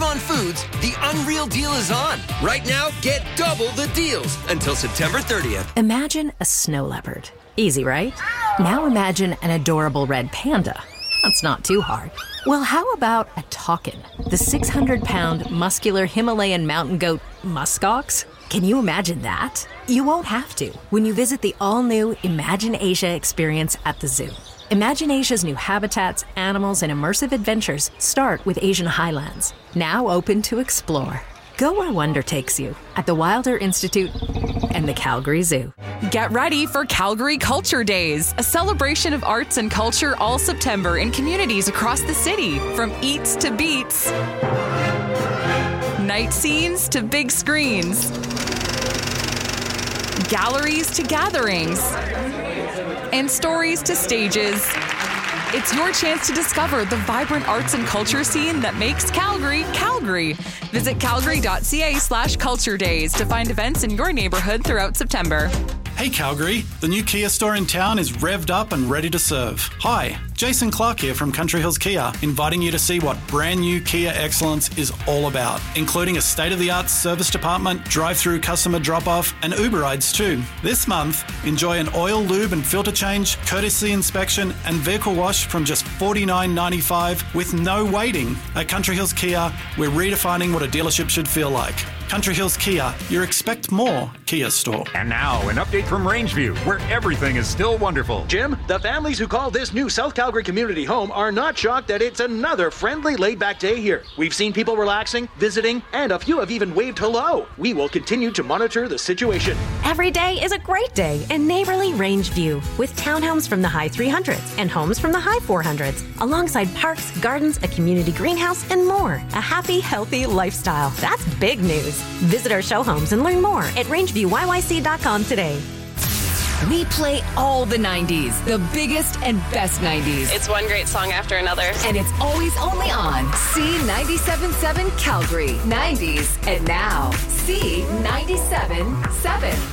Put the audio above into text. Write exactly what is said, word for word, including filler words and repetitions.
Save-On Foods, the unreal deal is on. Right now, get double the deals until September thirtieth. Imagine a snow leopard. Easy, right? Now imagine an adorable red panda. That's not too hard. Well, how about a takin, the six hundred pound muscular Himalayan mountain goat muskox? Can you imagine that? You won't have to when you visit the all-new Imagine Asia experience at the zoo. Imagine Asia's new habitats, animals, and immersive adventures start with Asian Highlands, now open to explore. Go where wonder takes you at the Wilder Institute and the Calgary Zoo. Get ready for Calgary Culture Days, a celebration of arts and culture all September in communities across the city, from eats to beats, night scenes to big screens, galleries to gatherings, and stories to stages. It's your chance to discover the vibrant arts and culture scene that makes Calgary, Calgary. Visit calgary.ca slash culture days to find events in your neighborhood throughout September. Hey Calgary, the new Kia store in town is revved up and ready to serve. Hi, Jason Clark here from Country Hills Kia, inviting you to see what brand new Kia excellence is all about, including a state-of-the-art service department, drive-through customer drop-off, and Uber rides too. This month, enjoy an oil, lube and filter change, courtesy inspection, and vehicle wash from just forty-nine ninety-five with no waiting. At Country Hills Kia, we're redefining what a dealership should feel like. Country Hills Kia, your expect more Kia store. And now, an update from Rangeview, where everything is still wonderful. Jim, the families who call this new South Calgary community home are not shocked that it's another friendly, laid-back day here. We've seen people relaxing, visiting, and a few have even waved hello. We will continue to monitor the situation. Every day is a great day in neighborly Rangeview, with townhomes from the high three hundreds and homes from the high four hundreds, alongside parks, gardens, a community greenhouse, and more. A happy, healthy lifestyle. That's big news. Visit our show homes and learn more at rangeview y y c dot com today. We play all the nineties, the biggest and best nineties. It's one great song after another. And it's always only on C ninety-seven point seven Calgary. nineties and now C ninety-seven point seven.